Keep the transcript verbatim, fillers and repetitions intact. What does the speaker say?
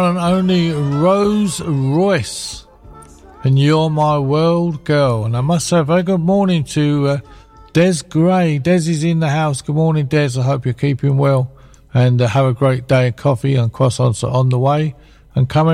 And only Rose Royce, and You're My World Girl. And I must say a very good morning to uh, Des Gray. Des is in the house. Good morning, Des. I hope you're keeping well, and uh, have a great day. Coffee and croissants are on the way and coming.